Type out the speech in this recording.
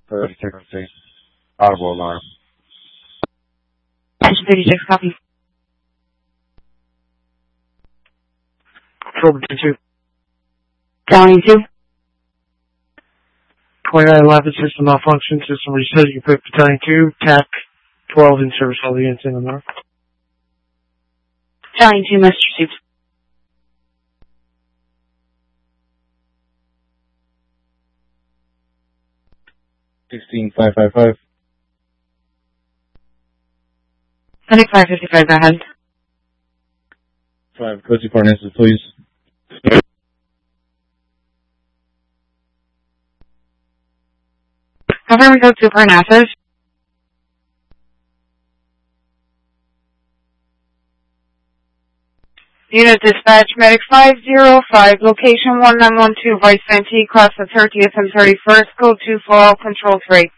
for frequency. Audible alarm. Engine 36, copy. Cobra 2. County 2. 2911, system malfunction, system reset, equipped Battalion 2, TAC 12 in service, all the units in the north. Battalion 2, message received. $16,555. 2555, go ahead. 5, code 2 for an answer, please. Confirm we go to Parnassus. Unit dispatch, medic 505, location 1912, Vice Ventee, cross the 30th and 31st, code 2 for all control 3.